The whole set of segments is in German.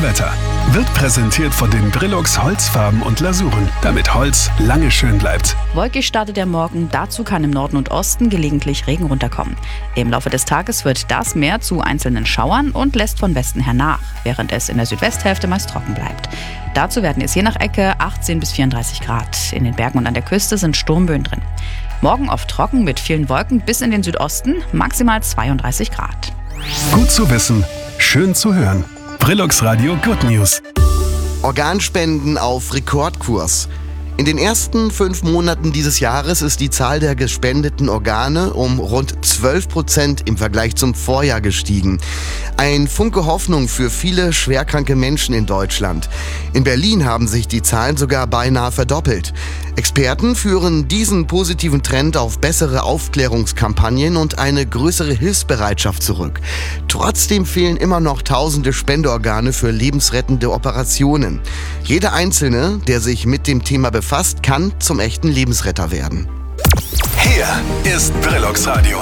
Wetter wird präsentiert von den Brillux Holzfarben und Lasuren, damit Holz lange schön bleibt. Wolkig startet der Morgen, dazu kann im Norden und Osten gelegentlich Regen runterkommen. Im Laufe des Tages wird das Meer zu einzelnen Schauern und lässt von Westen her nach, während es in der Südwesthälfte meist trocken bleibt. Dazu werden es je nach Ecke 18 bis 34 Grad. In den Bergen und an der Küste sind Sturmböen drin. Morgen oft trocken mit vielen Wolken bis in den Südosten, maximal 32 Grad. Gut zu wissen, schön zu hören. Brillux Radio Good News. Organspenden auf Rekordkurs. In den ersten 5 Monaten dieses Jahres ist die Zahl der gespendeten Organe um rund 12% im Vergleich zum Vorjahr gestiegen. Ein Funke Hoffnung für viele schwerkranke Menschen in Deutschland. In Berlin haben sich die Zahlen sogar beinahe verdoppelt. Experten führen diesen positiven Trend auf bessere Aufklärungskampagnen und eine größere Hilfsbereitschaft zurück. Trotzdem fehlen immer noch tausende Spendeorgane für lebensrettende Operationen. Jeder Einzelne, der sich mit dem Thema befasst, kann zum echten Lebensretter werden. Hier ist Brillux Radio.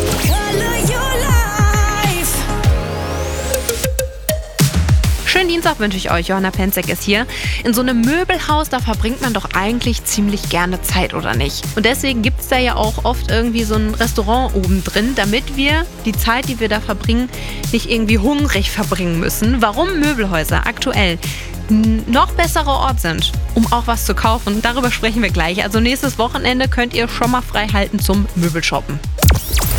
Schönen Dienstag wünsche ich euch, Johanna Penzek ist hier. In so einem Möbelhaus, da verbringt man doch eigentlich ziemlich gerne Zeit, oder nicht? Und deswegen gibt es da ja auch oft irgendwie so ein Restaurant oben drin, damit wir die Zeit, die wir da verbringen, nicht irgendwie hungrig verbringen müssen. Warum Möbelhäuser aktuell noch besserer Ort sind, um auch was zu kaufen, darüber sprechen wir gleich. Also nächstes Wochenende könnt ihr schon mal frei halten zum Möbelshoppen.